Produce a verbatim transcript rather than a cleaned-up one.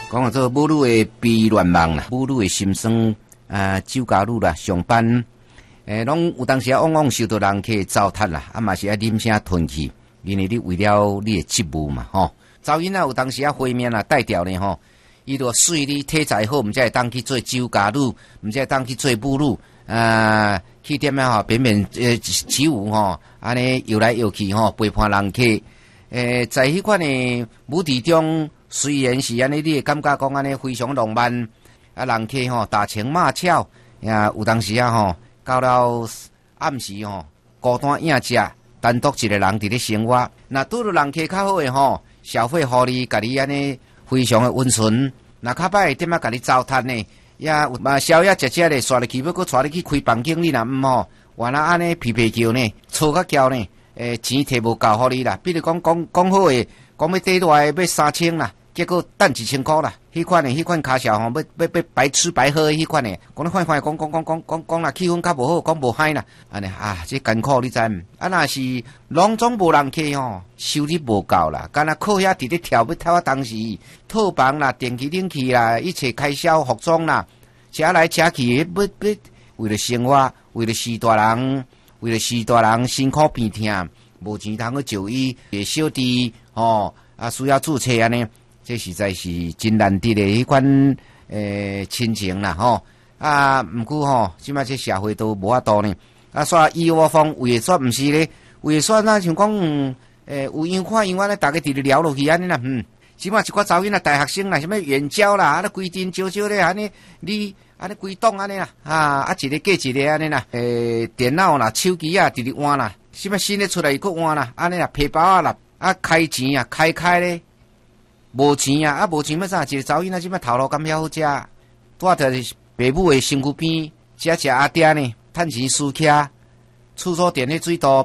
讲啊，做母女的悲乱梦啦，母女的心酸啊，酒家女啦，上班诶，拢有当时啊，往往受到人去糟蹋啦，啊嘛是啊啉声吞气，因为你为了你的职务嘛，吼。早因啊，有当时啊，会面啊，带调呢，吼，伊若水你体材好，毋才会当去做酒家女，毋才会当去做母女，啊，去点啊吼，扁扁呃起舞吼，安尼游来游去吼，陪伴人客，诶，在迄款的舞池中。虽然是安尼，你会感觉讲安尼非常浪漫，啊，人客吼打情骂俏，呀，有当时啊吼，到了暗时吼，孤单影食，单独一个人伫咧生活。那拄着人客较好诶吼，消费互你，甲你安尼非常诶温顺。那较歹点啊，甲你糟蹋呢，呀，嘛宵夜食食咧，刷入去要搁带你去开房间，你若毋吼，原来安尼皮皮叫呢，吵甲叫呢，诶，钱摕无够互你啦。比如讲讲讲好诶，讲要缀落来要三千啦。结果等一千块啦，迄款的迄款卡销吼，要要要白吃白喝的迄款的，讲你快快讲讲讲讲讲讲啦，气氛较无好，讲无嗨啦，安尼啊，这艰苦你知毋？啊，若是拢总无人客吼，收入无够啦，干那靠遐伫咧跳要跳啊，当时套房啦、电器冷气啦、一切开销服装啦，车来车去，要要为了生活，为了四大人，为了四大人辛苦变疼，无钱通去就医，诶，小弟吼啊，需要注册安尼。这实在是真难得的迄款诶亲情啦吼啊，毋过吼，即摆这社会都无法度呢。啊，煞以我方为煞毋是咧，为煞那像讲诶有样看样啊咧，大家直直聊落去安尼啦，嗯，即摆一寡查囡仔大学生啦，什么援交啦，啊咧规阵招招咧安尼，你安尼规栋安尼啦，啊啊一个过一个安尼啦，诶电脑啦、手机啊直直换啦，什么新咧出来又搁换啦，安尼啦皮包啊啦，啊开钱啊开开咧。无钱啊！啊，无钱要啥？一个查某囡仔即摆头路敢遐好食，拄啊伫爸母诶身躯边，食食阿爹呢，趁钱输徛，厕所电迄水道